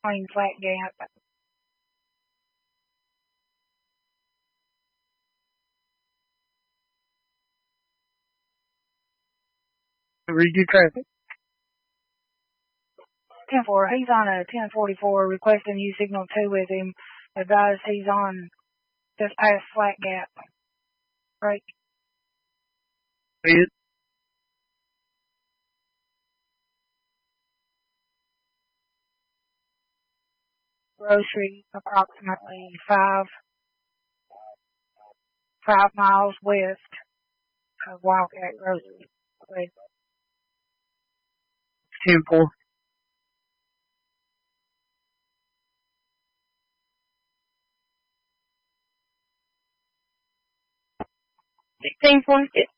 Plain Flat Gap. Read your traffic. 10-4, he's on a 1044, requesting you signal 2 with him. Advise he's on just past Flat Gap. Right. Read it. Grocery, approximately 5 miles west of Wildcat Grocery. Okay. 10-4. Sixteen 4.